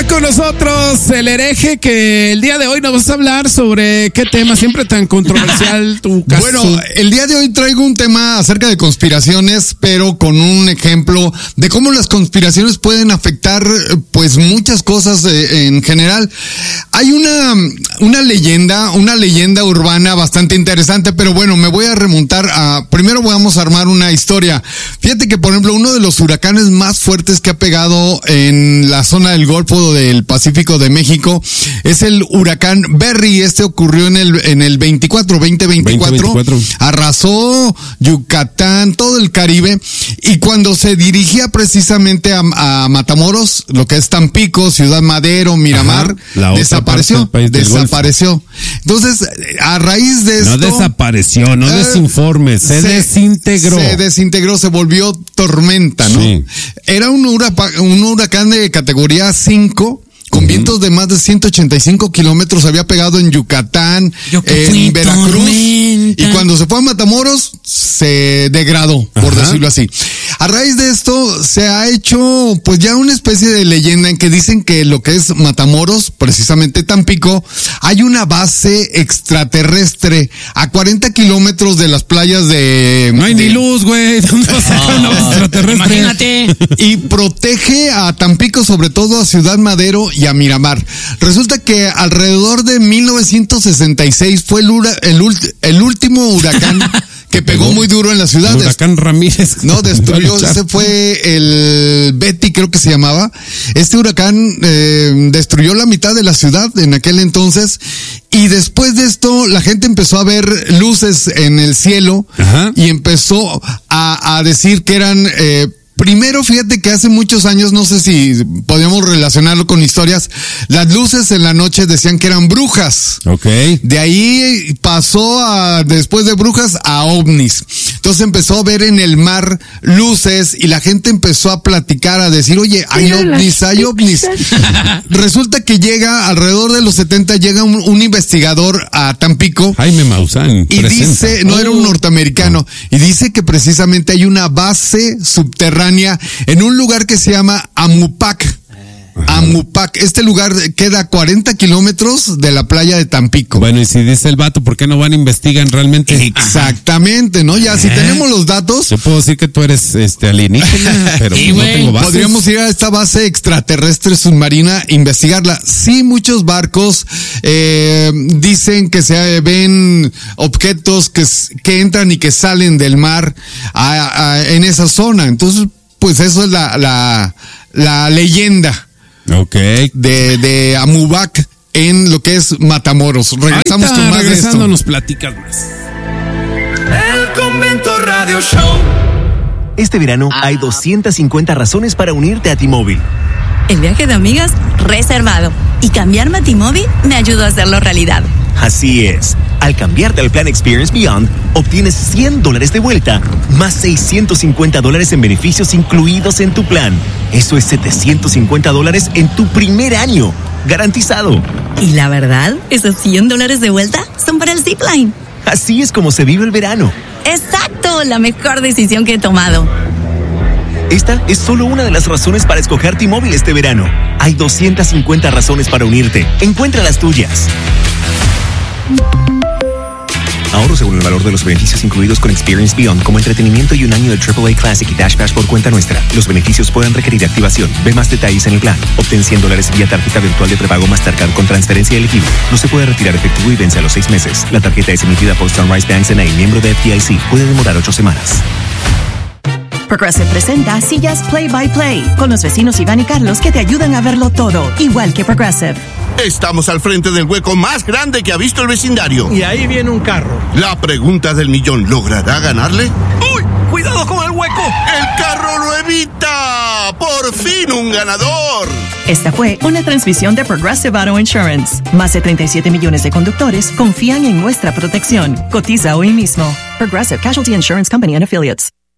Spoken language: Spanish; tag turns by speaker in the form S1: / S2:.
S1: con nosotros el hereje, que el día de hoy nos vas a hablar sobre qué tema siempre tan controversial tu caso.
S2: Bueno, el día de hoy traigo un tema acerca de conspiraciones, pero con un ejemplo de cómo las conspiraciones pueden afectar pues muchas cosas en general. Hay una leyenda urbana bastante interesante, pero bueno, me voy a remontar a, primero vamos a armar una historia. Fíjate que, por ejemplo, uno de los huracanes más fuertes que ha pegado en la zona del Golfo del Pacífico de México es el huracán Berry. Este ocurrió en el 2024. Arrasó Yucatán, todo el Caribe, y cuando se dirigía precisamente a Matamoros, lo que es Tampico, Ciudad Madero, Miramar, desapareció. Entonces, a raíz de esto...
S1: No desapareció, no desinformes, se desintegró.
S2: Se desintegró, se volvió tormenta, ¿no? Sí. Era un huracán de categoría 5, con vientos de más de 185 kilómetros, había pegado en Yucatán, en Veracruz, tormenta. Y cuando se fue a Matamoros, se degradó, por decirlo así. A raíz de esto, se ha hecho, pues ya una especie de leyenda en que dicen que lo que es Matamoros, precisamente Tampico, hay una base extraterrestre a 40 kilómetros de las playas de...
S1: No hay ni luz, güey. ¿Dónde vas a sacar una base extraterrestre?
S3: Imagínate.
S2: Y protege a Tampico, sobre todo a Ciudad Madero y a Miramar. Resulta que alrededor de 1966 fue el último huracán que pegó muy duro en la ciudad.
S1: El huracán Ramírez.
S2: No, destruyó, ese fue el Betty, creo que se llamaba. Este huracán destruyó la mitad de la ciudad en aquel entonces, y después de esto la gente empezó a ver luces en el cielo. Y empezó a decir que eran... Primero, fíjate que hace muchos años, no sé si podíamos relacionarlo con historias, las luces en la noche decían que eran brujas. De ahí pasó después de brujas, a ovnis. Entonces empezó a ver en el mar luces y la gente empezó a platicar, a decir, oye, hay ovnis. Resulta que alrededor de los 70, llega un investigador a Tampico.
S1: Jaime Maussan.
S2: Y dice, no era un norteamericano, y dice que precisamente hay una base subterránea en un lugar que se llama Amupac. Este lugar queda a 40 kilómetros de la playa de Tampico.
S1: Bueno, y si dice el vato, ¿por qué no van e investigan realmente?
S2: Exactamente, ¿no? Ya, si tenemos los datos...
S1: Yo puedo decir que tú eres alienígena, pero no tengo bases.
S2: Podríamos ir a esta base extraterrestre submarina, investigarla. Sí, muchos barcos dicen que se ven objetos que entran y que salen del mar en esa zona. Entonces, pues eso es la leyenda. De Amubac en lo que es Matamoros. Regresamos con más de esto.
S1: Nos platicas más.
S4: El Convento Radio Show.
S5: Este verano hay 250 razones para unirte a T-Mobile.
S6: El viaje de amigas reservado. Y cambiarme a T-Mobile me ayudó a hacerlo realidad.
S5: Así es. Al cambiarte al plan Experience Beyond, obtienes $100 de vuelta, más $650 en beneficios incluidos en tu plan. Eso es $750 en tu primer año. Garantizado.
S6: Y la verdad, esos $100 de vuelta son para el Zipline.
S5: Así es como se vive el verano.
S6: ¡Exacto! La mejor decisión que he tomado.
S5: Esta es solo una de las razones para escoger T-Mobile este verano. Hay 250 razones para unirte. Encuentra las tuyas. Ahorro según el valor de los beneficios incluidos con Experience Beyond, como entretenimiento y un año de AAA Classic y Dash Pass por cuenta nuestra. Los beneficios pueden requerir activación. Ve más detalles en el plan. Obtén $100 vía tarjeta virtual de prepago Mastercard con transferencia elegible. No se puede retirar efectivo y vence a los 6 meses. La tarjeta es emitida por Sunrise Banks N.A., miembro de FDIC. Puede demorar 8 semanas.
S7: Progressive presenta Sillas Play by Play, con los vecinos Iván y Carlos que te ayudan a verlo todo, igual que Progressive.
S8: Estamos al frente del hueco más grande que ha visto el vecindario.
S9: Y ahí viene un carro.
S8: La pregunta del millón, ¿logrará ganarle?
S9: ¡Uy! ¡Cuidado con el hueco!
S8: ¡El carro lo evita! ¡Por fin un ganador!
S7: Esta fue una transmisión de Progressive Auto Insurance. Más de 37 millones de conductores confían en nuestra protección. Cotiza hoy mismo. Progressive Casualty Insurance Company and Affiliates.